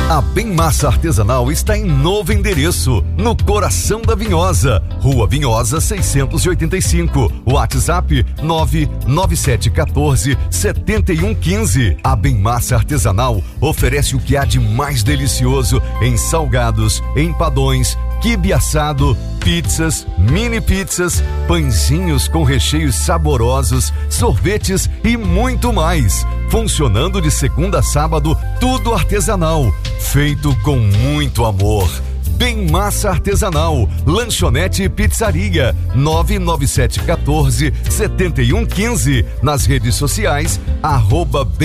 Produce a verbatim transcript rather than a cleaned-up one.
A Bem Massa Artesanal está em novo endereço, no coração da Vinhosa, Rua Vinhosa seiscentos e oitenta e cinco, WhatsApp nove nove sete um quatro sete um um cinco. A Bem Massa Artesanal oferece o que há de mais delicioso em salgados, empadões, quibe assado, pizzas, mini pizzas, pãezinhos com recheios saborosos, sorvetes e muito mais. Funcionando de segunda a sábado, tudo artesanal, feito com muito amor. Bem Massa Artesanal, lanchonete e pizzaria, nove nove sete um quatro sete um um cinco. Nas redes sociais, arroba